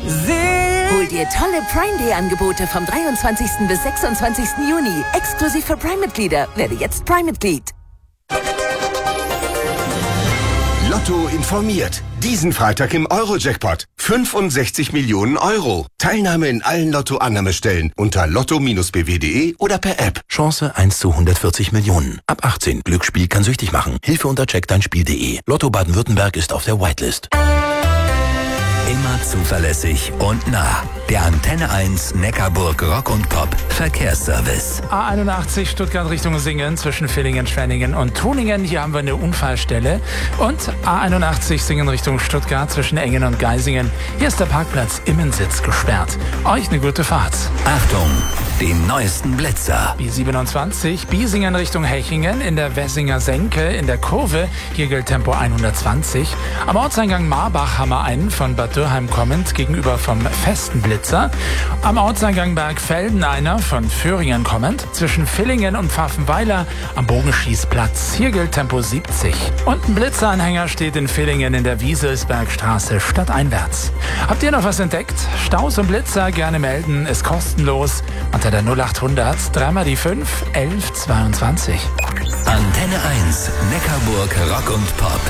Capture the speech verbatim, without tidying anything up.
Hol dir tolle Prime Day Angebote vom dreiundzwanzigsten bis sechsundzwanzigsten Juni. Exklusiv für Prime-Mitglieder. Werde jetzt Prime-Mitglied. Lotto informiert. Diesen Freitag im Euro-Jackpot. fünfundsechzig Millionen Euro. Teilnahme in allen Lotto-Annahmestellen unter lotto Bindestrich b w punkt de oder per App. Chance eins zu hundertvierzig Millionen. Ab achtzehn. Glücksspiel kann süchtig machen. Hilfe unter check dein spiel punkt de. Lotto Baden-Württemberg ist auf der Whitelist. Immer zuverlässig und nah. Der Antenne eins Neckarburg Rock und Pop Verkehrsservice. A einundachtzig Stuttgart Richtung Singen zwischen Villingen, Schwenningen und Tuningen. Hier haben wir eine Unfallstelle. Und A einundachtzig Singen Richtung Stuttgart zwischen Engen und Geisingen. Hier ist der Parkplatz Immensitz gesperrt. Euch eine gute Fahrt. Achtung, den neuesten Blitzer. B siebenundzwanzig, Biesingen Richtung Hechingen in der Wessinger Senke in der Kurve. Hier gilt Tempo hundertzwanzig. Am Ortseingang Marbach haben wir einen von Bad Dürheim kommend gegenüber vom festen Blitzer. Am Ortseingang Bergfelden einer von Föhringen kommend zwischen Villingen und Pfaffenweiler am Bogenschießplatz. Hier gilt Tempo siebzig. Und ein Blitzeranhänger steht in Villingen in der Wieselsbergstraße stadteinwärts. Habt ihr noch was entdeckt? Staus und Blitzer gerne melden, ist kostenlos unter der null achthundert drei mal die fünf elf zweiundzwanzig. Antenne eins Neckarburg Rock und Pop.